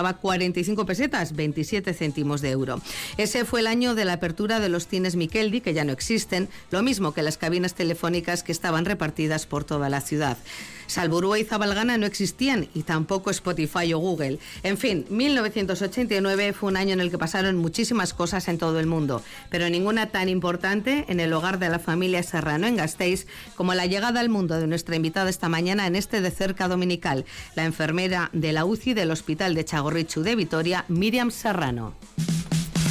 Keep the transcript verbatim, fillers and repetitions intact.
costaba cuarenta y cinco pesetas, veintisiete céntimos de euro. Ese fue el año de la apertura de los cines Miqueldi, que ya no existen, lo mismo que las cabinas telefónicas que estaban repartidas por toda la ciudad. Salburua y Zabalgana no existían y tampoco Spotify o Google. En fin, mil novecientos ochenta y nueve fue un año en el que pasaron muchísimas cosas en todo el mundo, pero ninguna tan importante en el hogar de la familia Serrano en Gasteiz como la llegada al mundo de nuestra invitada esta mañana en este De Cerca dominical, la enfermera de la U C I del Hospital de Txagorritxu de Vitoria, Míriam Serrano.